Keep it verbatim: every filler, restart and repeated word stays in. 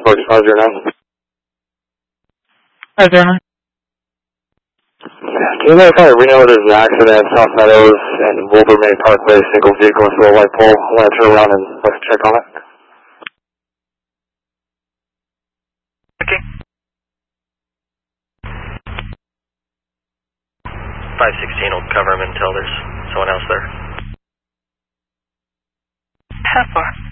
Fox five zero nine. Hi, Daniel. Can you verify Reno, there's an accident, South Meadows and Wilbur May Parkway, single vehicle with a white pole. I want to turn around and let's check on it. Okay. five sixteen will cover him until there's someone else there. How far?